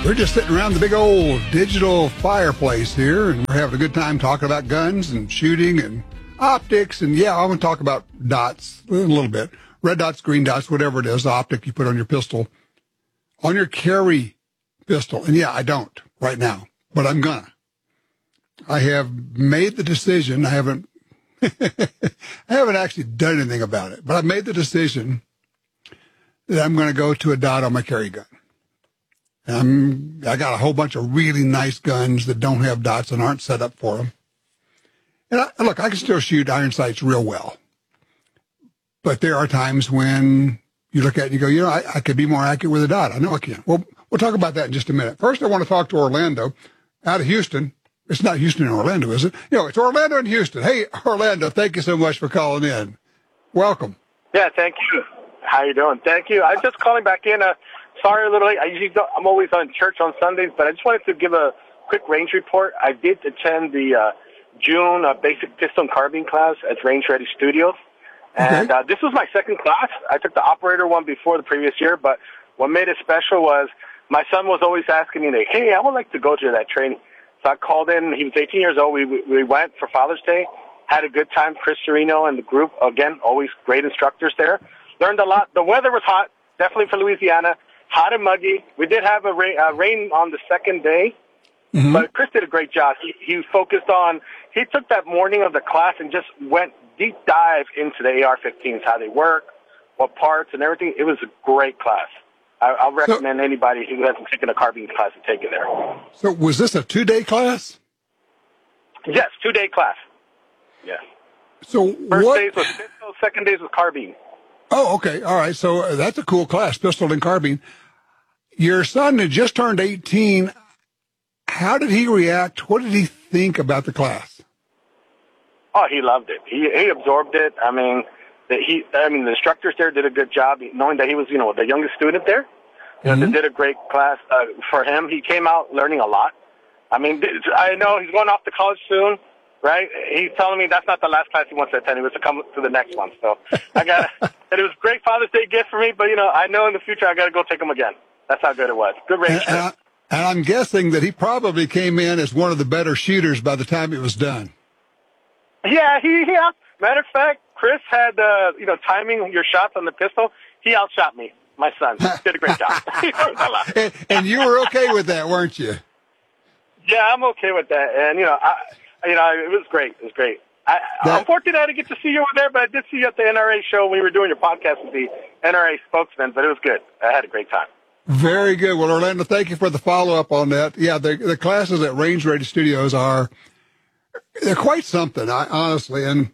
We're just sitting around the big old digital fireplace here, and we're having a good time talking about guns and shooting and optics. And yeah, I'm going to talk about dots a little bit. Red dots, green dots, whatever it is, the optic you put on your pistol, on your carry pistol. And yeah, I don't right now, but I'm gonna. I have made the decision. I haven't actually done anything about it, but I've made the decision that I'm going to go to a dot on my carry gun. I got a whole bunch of really nice guns that don't have dots and aren't set up for them. And look, I can still shoot iron sights real well. But there are times when you look at it and you go, I could be more accurate with a dot. I know I can. Well, we'll talk about that in just a minute. First, I want to talk to Orlando out of Houston. It's not Houston and Orlando, is it? It's Orlando and Houston. Hey, Orlando, thank you so much for calling in. Welcome. Yeah, thank you. How you doing? Thank you. I'm just calling back in. Sorry, a little late. I'm always on church on Sundays, but I just wanted to give a quick range report. I did attend the June basic pistol and carbine class at Range Ready Studios, and this was my second class. I took the operator one before the previous year, but what made it special was my son was always asking me, like, hey, I would like to go to that training. So I called in. He was 18 years old. We went for Father's Day, had a good time. Chris Serino and the group, again, always great instructors there. Learned a lot. The weather was hot, definitely for Louisiana. Hot and muggy. We did have a rain on the second day, but Chris did a great job. He focused on, he took that morning of the class and just went deep dive into the AR-15s, how they work, what parts and everything. It was a great class. I'll recommend anybody who hasn't taken a carbine class to take it there. So was this a 2-day class? Yes, 2-day class. Yeah. So First days was pistol, second days was carbine. Oh, okay. All right. So that's a cool class, pistol and carbine. Your son had just turned 18. How did he react? What did he think about the class? Oh, he loved it. He absorbed it. I mean, the instructors there did a good job, knowing that he was, the youngest student there. They did a great class for him. He came out learning a lot. I mean, I know he's going off to college soon. Right? He's telling me that's not the last class he wants to attend. He wants to come to the next one. So and it was a great Father's Day gift for me, but, I know in the future I got to go take him again. That's how good it was. Good range. And I'm guessing that he probably came in as one of the better shooters by the time it was done. Yeah, matter of fact, Chris had, timing your shots on the pistol. He outshot me, my son. Did a great job. And you were okay with that, weren't you? Yeah, I'm okay with that. And, it was great. It was great. I'm fortunate I didn't get to see you over there, but I did see you at the NRA show when we were doing your podcast with the NRA spokesman, but it was good. I had a great time. Very good. Well, Orlando, thank you for the follow-up on that. Yeah, the classes at Range Ready Studios they're quite something, honestly, and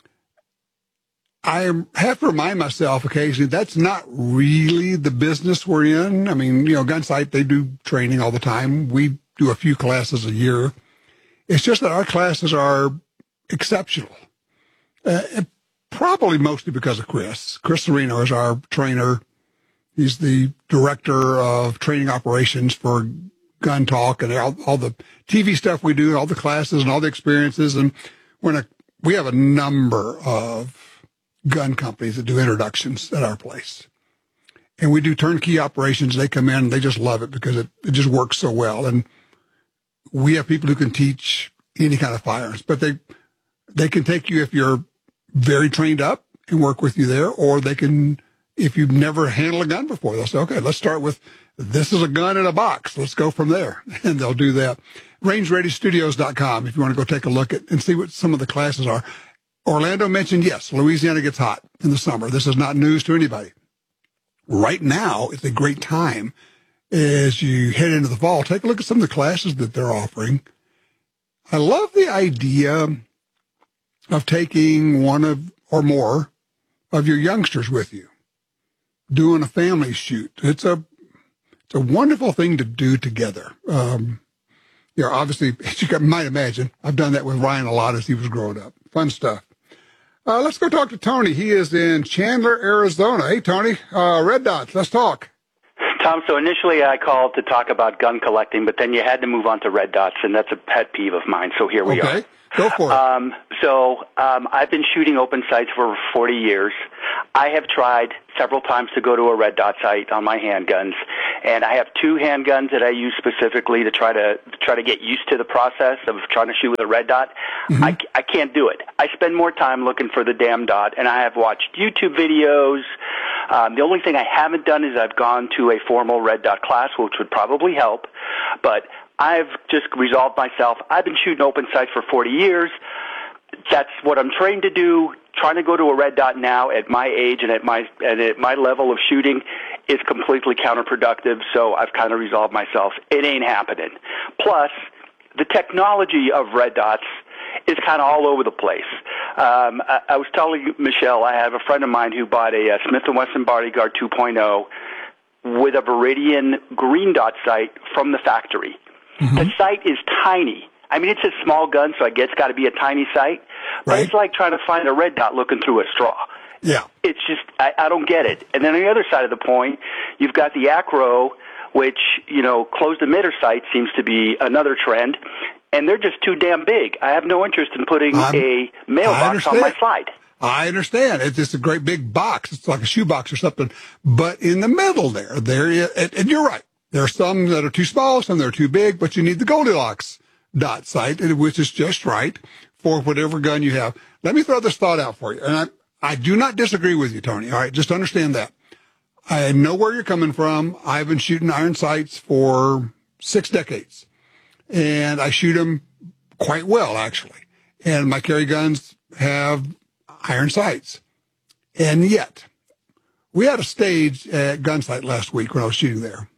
I have to remind myself occasionally that's not really the business we're in. I mean, Gunsight, they do training all the time. We do a few classes a year. It's just that our classes are exceptional, probably mostly because of Chris. Chris Serino is our trainer. He's the director of training operations for Gun Talk and all the TV stuff we do, all the classes and all the experiences. And we have a number of gun companies that do introductions at our place. And we do turnkey operations. They come in and they just love it because it just works so well. And we have people who can teach any kind of firearms, but they can take you if you're very trained up and work with you there, or they can, if you've never handled a gun before, they'll say, okay, let's start with, this is a gun in a box. Let's go from there. And they'll do that. RangeReadyStudios.com if you want to go take a look at and see what some of the classes are. Orlando mentioned, yes, Louisiana gets hot in the summer. This is not news to anybody. Right now, it's a great time as you head into the fall. Take a look at some of the classes that they're offering. I love the idea of taking one or more of your youngsters with you, doing a family shoot. It's a wonderful thing to do together. Obviously, as you might imagine, I've done that with Ryan a lot as he was growing up. Fun stuff. Let's go talk to Tony. He is in Chandler, Arizona. Hey, Tony, Red Dots, let's talk. Tom, so initially I called to talk about gun collecting, but then you had to move on to Red Dots, and that's a pet peeve of mine, so here we are. Go for it. I've been shooting open sights for over 40 years. I have tried several times to go to a Red Dot site on my handguns, And I have 2 handguns that I use specifically to try to get used to the process of trying to shoot with a red dot. I can't do it. I spend more time looking for the damn dot, and I have watched YouTube videos. The only thing I haven't done is I've gone to a formal red dot class, which would probably help. But I've just resolved myself. I've been shooting open sight for 40 years. That's what I'm trained to do. Trying to go to a red dot now at my age and at my level of shooting is completely counterproductive, so I've kind of resolved myself. It ain't happening. Plus, the technology of red dots is kind of all over the place. I was telling Michelle, I have a friend of mine who bought a Smith & Wesson Bodyguard 2.0 with a Viridian green dot sight from the factory. The sight is tiny. I mean, it's a small gun, so I guess it's got to be a tiny sight. But it's like trying to find a red dot looking through a straw. Yeah. It's just, I don't get it. And then on the other side of the point, you've got the Acro, which, closed emitter sight seems to be another trend. And they're just too damn big. I have no interest in putting a mailbox on my slide. I understand. It's just a great big box. It's like a shoebox or something. But in the middle there is, and you're right. There are some that are too small, some that are too big, but you need the Goldilocks dot sight, which is just right for whatever gun you have. Let me throw this thought out for you. And I do not disagree with you, Tony. All right. Just understand that. I know where you're coming from. I've been shooting iron sights for 6 decades. And I shoot them quite well, actually. And my carry guns have iron sights. And yet, we had a stage at Gunsight last week when I was shooting there.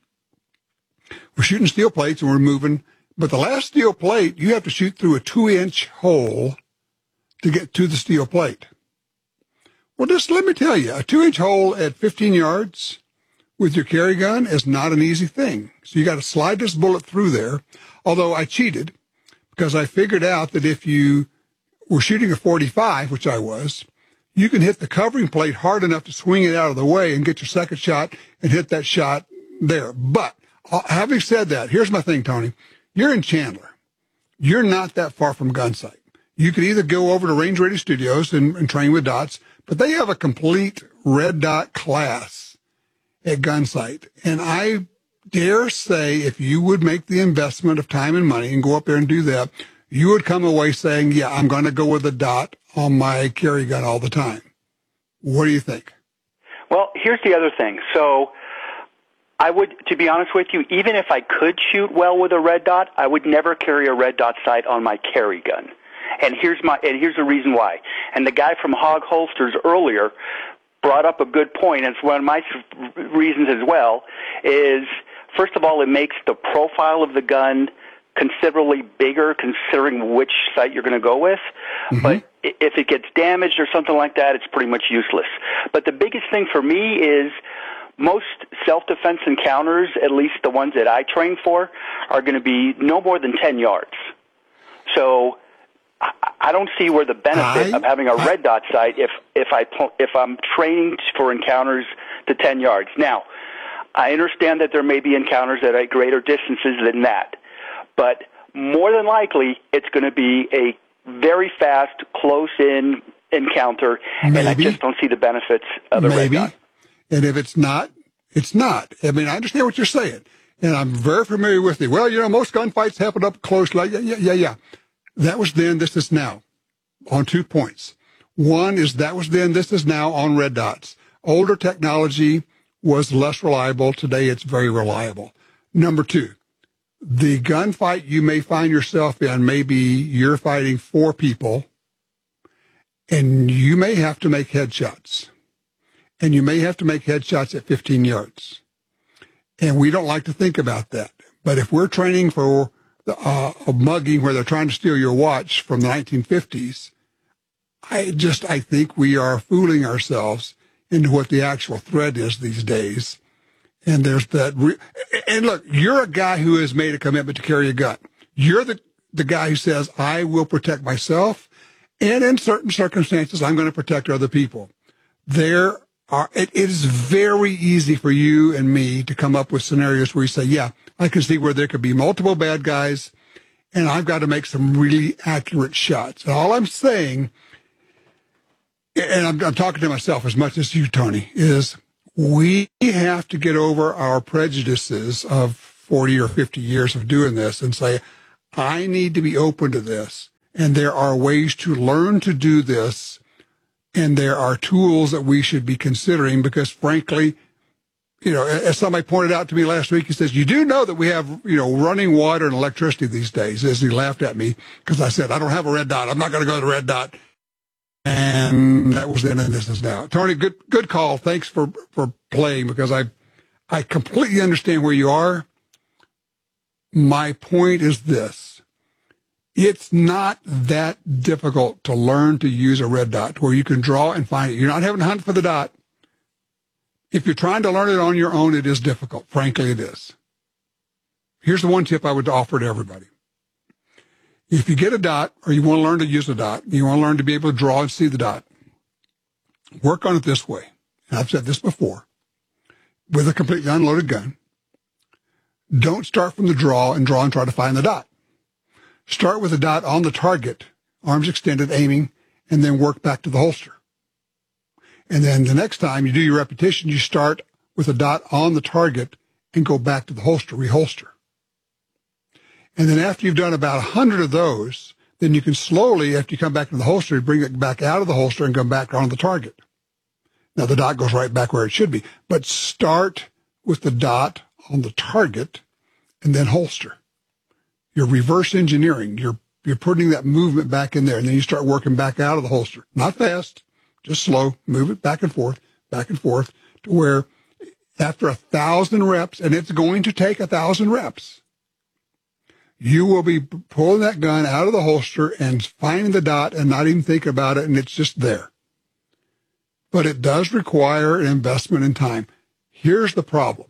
We're shooting steel plates and we're moving. But the last steel plate, you have to shoot through a 2-inch hole to get to the steel plate. Well, just let me tell you, a 2-inch hole at 15 yards with your carry gun is not an easy thing. So you got to slide this bullet through there. Although I cheated because I figured out that if you were shooting a 45, which I was, you can hit the covering plate hard enough to swing it out of the way and get your second shot and hit that shot there. But having said that, here's my thing, Tony. You're in Chandler. You're not that far from Gunsight. You could either go over to Range Ready Studios and train with dots, but they have a complete red dot class at Gunsight. And I dare say if you would make the investment of time and money and go up there and do that, you would come away saying, yeah, I'm going to go with a dot on my carry gun all the time. What do you think? Well, here's the other thing. So I would, to be honest with you, even if I could shoot well with a red dot, I would never carry a red dot sight on my carry gun. And here's the reason why. And the guy from Hog Holsters earlier brought up a good point. And it's one of my reasons as well is, first of all, it makes the profile of the gun considerably bigger considering which sight you're going to go with. But if it gets damaged or something like that, it's pretty much useless. But the biggest thing for me is most self-defense encounters, at least the ones that I train for, are going to be no more than 10 yards. So I don't see where the benefit of having a red dot sight if I'm training for encounters to 10 yards. Now, I understand that there may be encounters at greater distances than that, but more than likely it's going to be a very fast, close-in encounter, and I just don't see the benefits of a red dot. And if it's not, it's not. I mean, I understand what you're saying, and I'm very familiar with it. Well, most gunfights happen up close. Like, yeah. That was then, this is now, on 2 points. One is that was then, this is now on red dots. Older technology was less reliable. Today, it's very reliable. Number 2, the gunfight you may find yourself in, maybe you're fighting 4 people, and you may have to make headshots. And you may have to make headshots at 15 yards. And we don't like to think about that. But if we're training for a mugging where they're trying to steal your watch from the 1950s, I think we are fooling ourselves into what the actual threat is these days. And there's that. And look, you're a guy who has made a commitment to carry a gun. You're the guy who says, I will protect myself. And in certain circumstances, I'm going to protect other people. It is very easy for you and me to come up with scenarios where you say, yeah, I can see where there could be multiple bad guys, and I've got to make some really accurate shots. And all I'm saying, and I'm talking to myself as much as you, Tony, is We have to get over our prejudices of 40 or 50 years of doing this and say, I need to be open to this. And there are ways to learn to do this. And there are tools that we should be considering because, frankly, as somebody pointed out to me last week, he says, you do know that we have, running water and electricity these days, as he laughed at me because I said, I don't have a red dot. I'm not going to go to the red dot. And that was then and this is now. Tony, good call. Thanks for playing because I completely understand where you are. My point is this. It's not that difficult to learn to use a red dot where you can draw and find it. You're not having to hunt for the dot. If you're trying to learn it on your own, it is difficult. Frankly, it is. Here's the one tip I would offer to everybody. If you get a dot or you want to learn to use a dot, you want to learn to be able to draw and see the dot, work on it this way. And I've said this before. With a completely unloaded gun, don't start from the draw and try to find the dot. Start with a dot on the target, arms extended, aiming, and then work back to the holster. And then the next time you do your repetition, you start with a dot on the target and go back to the holster, reholster. And then after you've done about 100 of those, then you can slowly, after you come back to the holster, bring it back out of the holster and come back on the target. Now the dot goes right back where it should be, but start with the dot on the target and then holster. You're reverse engineering. You're putting that movement back in there, and then you start working back out of the holster. Not fast, just slow. Move it back and forth to where after 1,000 reps, and it's going to take 1,000 reps, you will be pulling that gun out of the holster and finding the dot and not even thinking about it, and it's just there. But it does require an investment in time. Here's the problem.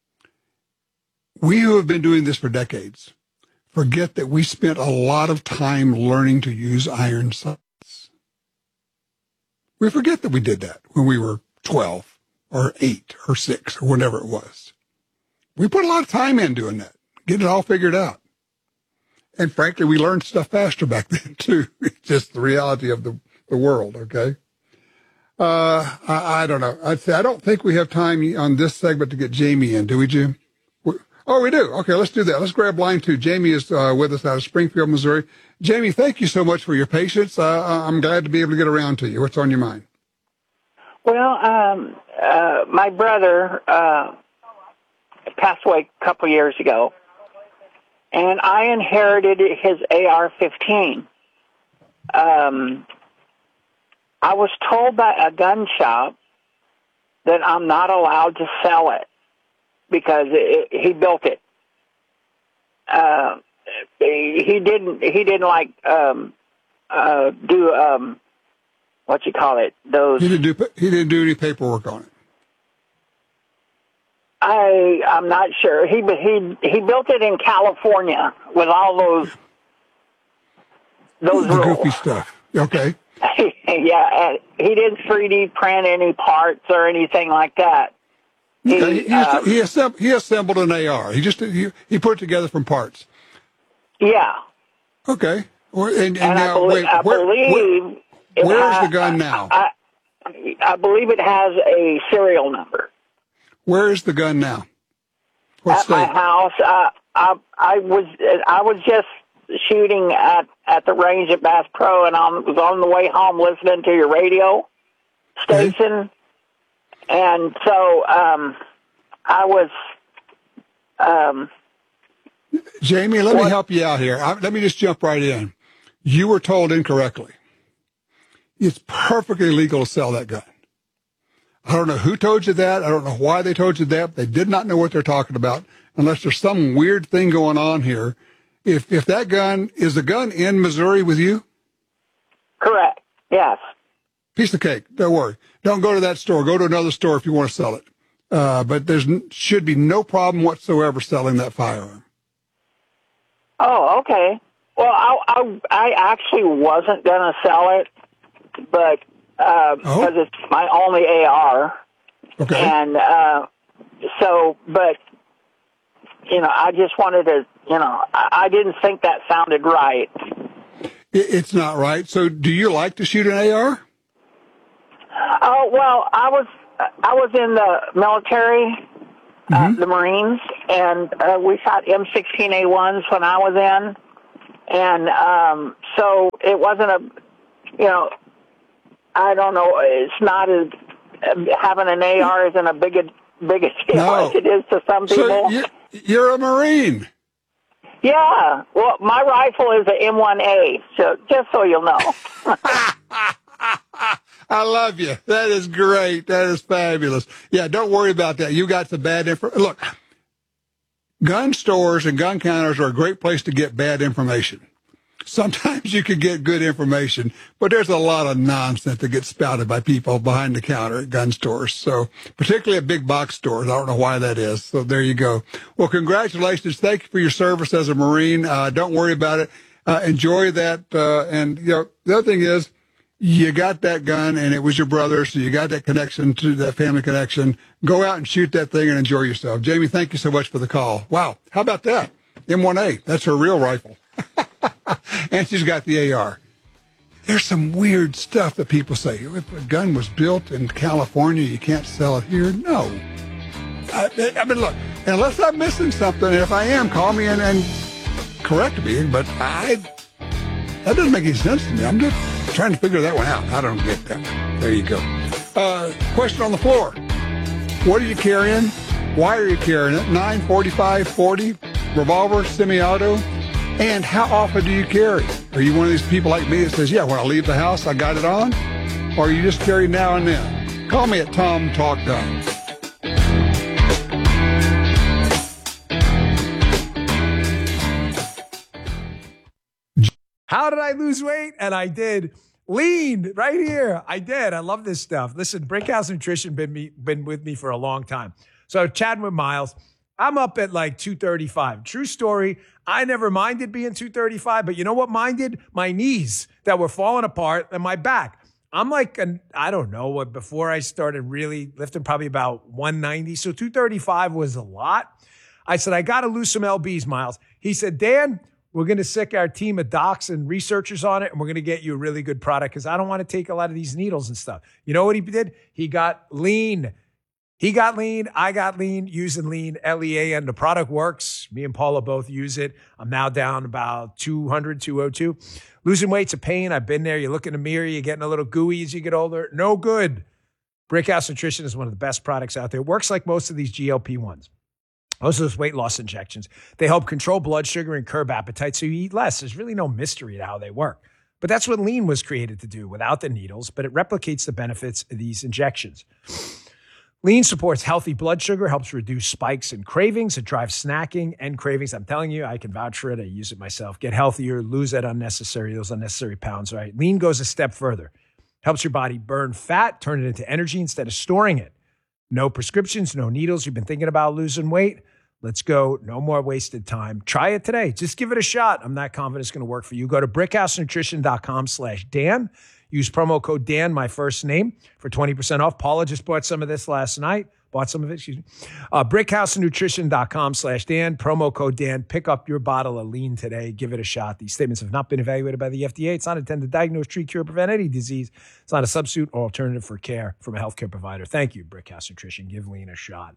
We who have been doing this for decades forget that we spent a lot of time learning to use iron sights. We forget that we did that when we were 12 or 8 or 6 or whatever it was. We put a lot of time in doing that, getting it all figured out. And frankly, we learned stuff faster back then, too. It's just the reality of the world, okay? I don't know. I'd say I don't think we have time on this segment to get Jamie in, do we, Jim? Oh, we do. Okay, let's do that. Let's grab line 2. Jamie is with us out of Springfield, Missouri. Jamie, thank you so much for your patience. I'm glad to be able to get around to you. What's on your mind? Well, my brother passed away a couple years ago, and I inherited his AR-15. I was told by a gun shop that I'm not allowed to sell it because he built it. He didn't like do what you call it, those. He didn't do any paperwork on it. I'm not sure. He built it in California with all those rules. Goofy stuff. Okay. Yeah, he didn't 3D print any parts or anything like that. He assembled an AR. He put it together from parts. Yeah. Okay. And I now, believe where's the gun now? I believe it has a serial number. Where is the gun now? What at state? My house. I was just shooting at the range at Bass Pro, and I was on the way home listening to your radio station, okay. And so I was. Jamie, let me help you out here. Let me just jump right in. You were told incorrectly. It's perfectly legal to sell that gun. I don't know who told you that. I don't know why they told you that. They did not know what they're talking about unless there's some weird thing going on here. If that gun, is the gun in Missouri with you? Correct. Yes. Piece of cake. Don't worry. Don't go to that store. Go to another store if you want to sell it. But should be no problem whatsoever selling that firearm. Oh, okay. Well, I actually wasn't going to sell it, but because it's my only AR. Okay. And but, I just wanted to, I didn't think that sounded right. It's not right. So do you like to shoot an AR? Oh, well, I I was in the military, the Marines, and we shot M16A1s when I was in. And so it wasn't I don't know, it's not as, having an AR isn't a big a deal as it is to some people. So you're a Marine. Yeah, well, my rifle is an M1A, so just so you'll know. I love you. That is great. That is fabulous. Yeah, don't worry about that. You got the bad information. Look, gun stores and gun counters are a great place to get bad information. Sometimes you can get good information, but there's a lot of nonsense that gets spouted by people behind the counter at gun stores. So particularly at big box stores. I don't know why that is. So there you go. Well, congratulations. Thank you for your service as a Marine. Don't worry about it. Enjoy that. And the other thing is, you got that gun and it was your brother. So you got that connection to that family connection. Go out and shoot that thing and enjoy yourself. Jamie, thank you so much for the call. Wow. How about that? M1A. That's her real rifle. And she's got the AR. There's some weird stuff that people say. If a gun was built in California, you can't sell it here. No. I mean, look, unless I'm missing something, and if I am, call me and correct me. But that doesn't make any sense to me. I'm just trying to figure that one out. I don't get that. There you go. Question on the floor. What are you carrying? Why are you carrying it? 9, 40, revolver, semi-auto? And how often do you carry? Are you one of these people like me that says, yeah, when I leave the house, I got it on? Or are you just carry now and then? Call me at Tom Talk Gun. How did I lose weight? And I did. Lean right here. I did. I love this stuff. Listen, Brickhouse Nutrition been with me for a long time. So chatting with Miles, I'm up at like 235. True story. I never minded being 235, but you know what minded? My knees that were falling apart and my back. I'm like, I don't know what, before I started really lifting, probably about 190. So 235 was a lot. I said, I got to lose some LBs, Miles. He said, Dan, we're going to sick our team of docs and researchers on it, and we're going to get you a really good product because I don't want to take a lot of these needles and stuff. You know what he did? He got lean. He got lean. I got lean, using lean, LEAN. The product works. Me and Paula both use it. I'm now down about 200, 202. Losing weight's a pain. I've been there. You look in the mirror, you're getting a little gooey as you get older. No good. Brickhouse Nutrition is one of the best products out there. It works like most of these GLP-1s. Most of those weight loss injections. They help control blood sugar and curb appetite so you eat less. There's really no mystery to how they work. But that's what lean was created to do without the needles, but it replicates the benefits of these injections. Lean supports healthy blood sugar, helps reduce spikes and cravings. It drives snacking and cravings. I'm telling you, I can vouch for it. I use it myself. Get healthier, lose those unnecessary pounds, right? Lean goes a step further. Helps your body burn fat, turn it into energy instead of storing it. No prescriptions, no needles. You've been thinking about losing weight? Let's go. No more wasted time. Try it today. Just give it a shot. I'm not confident it's going to work for you. Go to brickhousenutrition.com/Dan. Use promo code Dan, my first name, for 20% off. Paula just bought some of this last night. Brickhousenutrition.com/Dan. Promo code Dan. Pick up your bottle of lean today. Give it a shot. These statements have not been evaluated by the FDA. It's not intended to diagnose, treat, cure, prevent any disease. It's not a substitute or alternative for care from a healthcare provider. Thank you, Brickhouse Nutrition. Give lean a shot.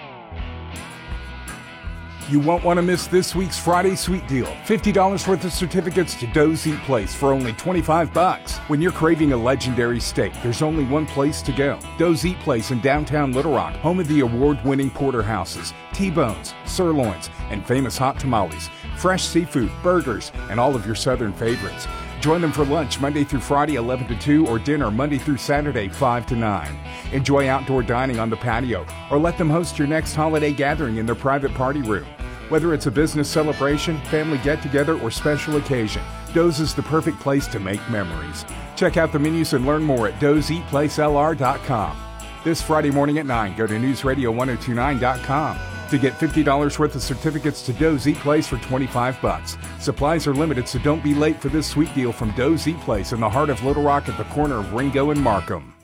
You won't want to miss this week's Friday Sweet Deal. $50 worth of certificates to Doe's Eat Place for only $25. When you're craving a legendary steak, there's only one place to go. Doe's Eat Place in downtown Little Rock, home of the award-winning porterhouses, T-bones, sirloins, and famous hot tamales, fresh seafood, burgers, and all of your southern favorites. Join them for lunch Monday through Friday, 11 to 2, or dinner Monday through Saturday, 5 to 9. Enjoy outdoor dining on the patio, or let them host your next holiday gathering in their private party room. Whether it's a business celebration, family get-together, or special occasion, Doe's is the perfect place to make memories. Check out the menus and learn more at doeseatplacelr.com. This Friday morning at 9, go to newsradio1029.com to get $50 worth of certificates to Doe's Eat Place for $25. Supplies are limited, so don't be late for this sweet deal from Doe's Eat Place in the heart of Little Rock at the corner of Ringo and Markham.